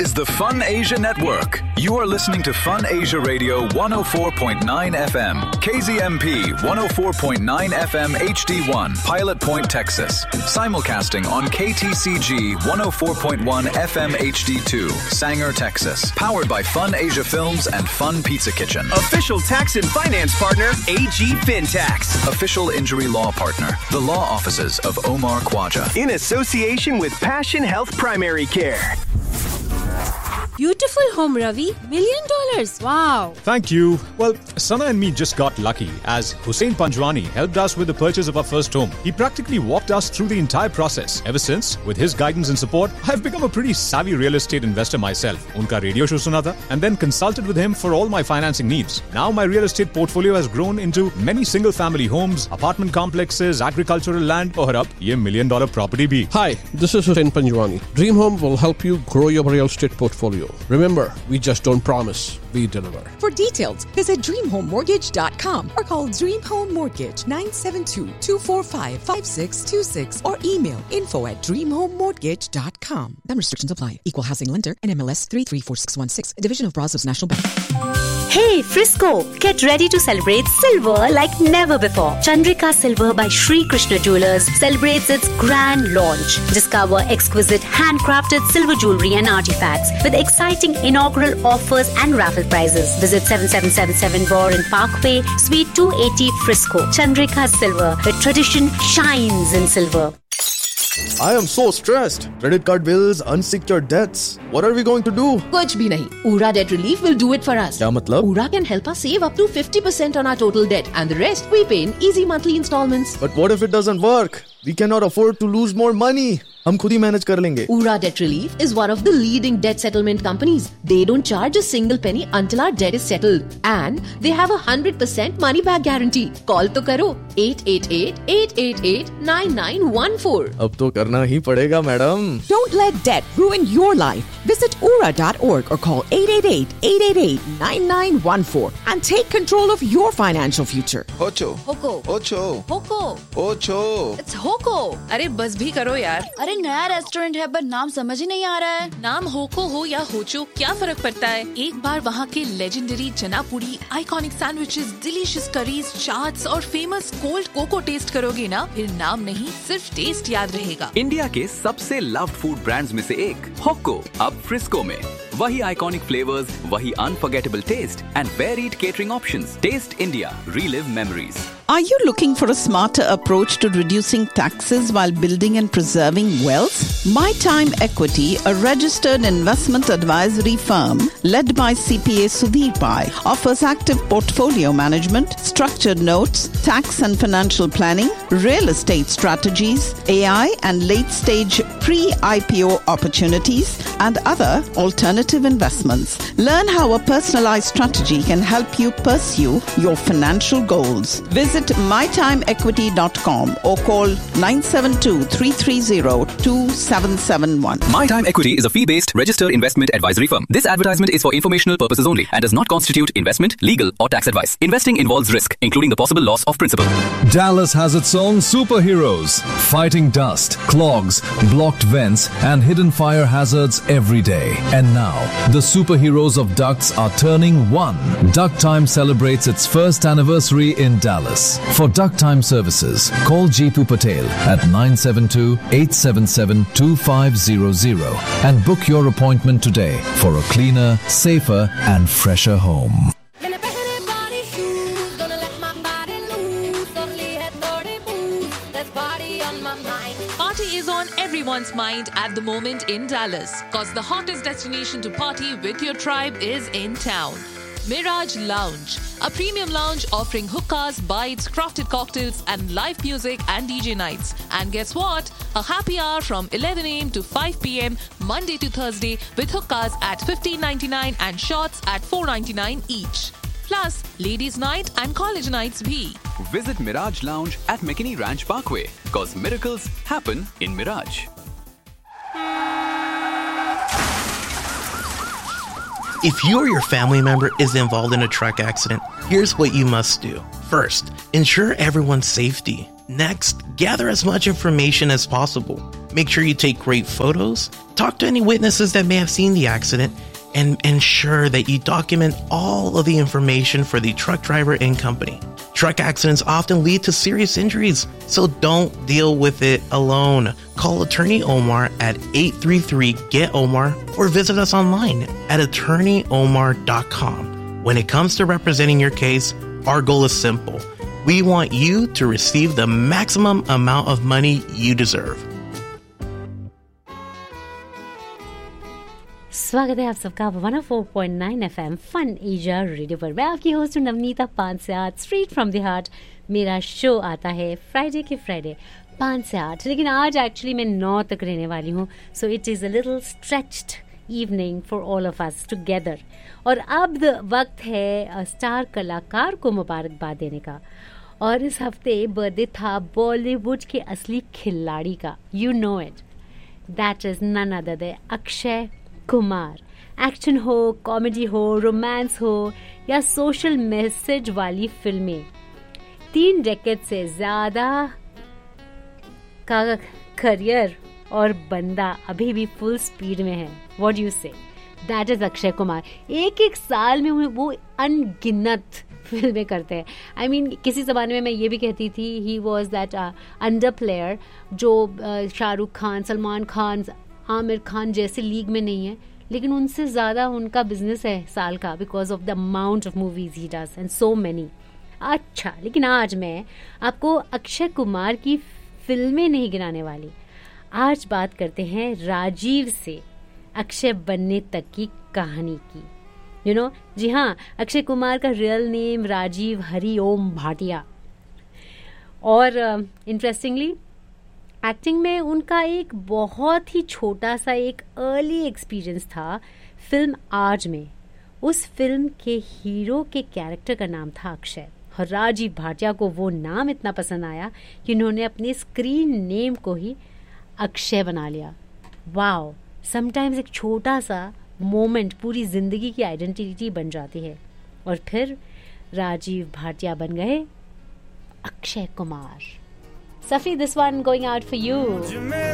is the Fun Asia Network. You are listening to Fun Asia Radio 104.9 FM, KZMP 104.9 FM HD1, Pilot Point, Texas. Simulcasting on KTCG 104.1 FM HD2, Sanger, Texas. Powered by Fun Asia Films and Fun Pizza Kitchen. Official tax and finance partner, AG FinTax. Official injury law partner, the law offices of Omar Khwaja. In association with Passion Health Primary Care. Beautiful home, Ravi. $1 million. Wow. Thank you. Well, Sana and me just got lucky as Hussein Panjwani helped us with the purchase of our first home. He practically walked us through the entire process. Ever since, with his guidance and support, I've become a pretty savvy real estate investor myself. Unka radio show suna tha, and then consulted with him for all my financing needs. Now my real estate portfolio has grown into many single-family homes, apartment complexes, agricultural land, और अब ये $1 million property भी. Hi, this is Hussein Panjwani. Dream Home will help you grow your real estate portfolio. Remember, we just don't promise, we deliver. For details, visit DreamHomeMortgage.com or call Dream Home Mortgage 972-245-5626 or email info@DreamHomeMortgage.com. Then restrictions apply. Equal housing lender and MLS 334616, a division of Brazos National Bank. Hey, Frisco! Get ready to celebrate silver like never before. Chandrika Silver by Sri Krishna Jewelers celebrates its grand launch. Discover exquisite handcrafted silver jewelry and artifacts with exciting inaugural offers and raffle prizes. Visit 7777 Warren Parkway, Suite 280, Frisco. Chandrika Silver, where tradition shines in silver. I am so stressed. Credit card bills, unsecured debts. What are we going to do? कुछ भी नहीं. Ura Debt Relief will do it for us. क्या मतलब? Ura can help us save up to 50% on our total debt, and the rest we pay in easy monthly installments. But what if it doesn't work? We cannot afford to lose more money. हम खुद ही manage कर लेंगे. Ura Debt Relief is one of the leading debt settlement companies. They don't charge a single penny until our debt is settled, and they have a 100% money back guarantee. Call तो करो 888-888-9914. अब तो करना ही पड़ेगा, madam. Don't let debt ruin your life. Visit ura.org or call 888-888-9914 and take control of your financial future. Hocho. Hoko. Ocho. Hoko. Ocho. It's Hoko. अरे बस भी करो यार. अरे नया रेस्टोरेंट है पर नाम समझ ही नहीं आ रहा है. नाम होको हो या होचो क्या फर्क पड़ता है. एक बार वहाँ के लेजेंडरी चना पूड़ी, iconic sandwiches, delicious curries, chaats और फेमस कोल्ड कोको टेस्ट करोगे ना, फिर नाम नहीं सिर्फ टेस्ट याद रहेगा. इंडिया के सबसे लव्ड फूड ब्रांड्स में से एक होको अब फ्रिस्को में. वही आइकॉनिक फ्लेवर्स, वही unforgettable test and varied catering options. Test India, relive memories. Are you looking for a smarter approach to reducing taxes while building and preserving wealth? My Time Equity, a registered investment advisory firm led by CPA Sudhir Pai, offers active portfolio management, structured notes, tax and financial planning, real estate strategies, AI and late-stage pre-IPO opportunities, and other alternative investments. Learn how a personalized strategy can help you pursue your financial goals. Visit mytimeequity.com or call 972-330-2771. My Time Equity is a fee-based registered investment advisory firm. This advertisement is for informational purposes only and does not constitute investment, legal or tax advice. Investing involves risk, including the possible loss of principal. Dallas has its own superheroes, fighting dust, clogs, blocked vents and hidden fire hazards every day. And now, the superheroes of ducts are turning one. Duct Time celebrates its first anniversary in Dallas. For Duct Time services, call Jeepu Patel at 972-877-2500 and book your appointment today for a cleaner, safer and fresher home. Party is on everyone's mind at the moment in Dallas, cause the hottest destination to party with your tribe is in town. Mirage Lounge, a premium lounge offering hookahs, bites, crafted cocktails and live music and DJ nights. And guess what? A happy hour from 11 a.m. to 5 p.m. Monday to Thursday with hookahs at $15.99 and shots at $4.99 each. Plus, ladies' night and college nights bhi. Visit Mirage Lounge at McKinney Ranch Parkway, cause miracles happen in Mirage. If you or your family member is involved in a truck accident, here's what you must do. First, ensure everyone's safety. Next, gather as much information as possible. Make sure you take great photos, Talk to any witnesses that may have seen the accident and ensure that you document all of the information for the truck driver and company. Truck accidents often lead to serious injuries, so don't deal with it alone. Call Attorney Omar at 833-GET-OMAR or visit us online at attorneyomar.com. When it comes to representing your case, our goal is simple. We want you to receive the maximum amount of money you deserve. स्वागत है आप सबका 104.9 FM fun Asia radio पर। मैं आपकी host हूँ नवनीता 5 से 8 street from the heart. मेरा शो आता है फ्राइडे के फ्राइडे 5 से 8, लेकिन आज एक्चुअली मैं 9 तक रहने वाली हूँ। So it is a little stretched evening for all of us together. और अब वक्त है स्टार कलाकार को मुबारकबाद देने का। और इस हफ्ते बर्थडे था बॉलीवुड के असली खिलाड़ी का। You know it, that is none other than Akshay Kumar. Action हो, कॉमेडी हो, रोमांस हो या सोशल मैसेज वाली फिल्में, 3 डेकेड से ज़्यादा का करियर और बंदा अभी भी फुल स्पीड में है। व्हाट डू यू से? That is Akshay Kumar. एक साल में वो अनगिनत फिल्में करते हैं। I mean, किसी ज़माने में मैं ये भी कहती थी he was that under player जो शाहरुख खान, सलमान खान, आमिर खान जैसे लीग में नहीं है, लेकिन उनसे ज़्यादा उनका बिजनेस है साल का because of the amount of movies he does and so many. अच्छा, लेकिन आज मैं आपको अक्षय कुमार की फिल्में नहीं गिनाने वाली। आज बात करते हैं राजीव से अक्षय बनने तक की कहानी की। यू नो, जी हाँ, अक्षय कुमार का रियल नेम राजीव हरिओम भाटिया। और इंटरेस्टिंगली एक्टिंग में उनका एक बहुत ही छोटा सा एक अर्ली एक्सपीरियंस था फिल्म आज में। उस फिल्म के हीरो के कैरेक्टर का नाम था अक्षय, और राजीव भाटिया को वो नाम इतना पसंद आया कि उन्होंने अपने स्क्रीन नेम को ही अक्षय बना लिया। वाओ, समटाइम्स एक छोटा सा मोमेंट पूरी जिंदगी की आइडेंटिटी बन जाती है। और फिर राजीव भाटिया बन गए Akshay Kumar. Safi, this one going out for you.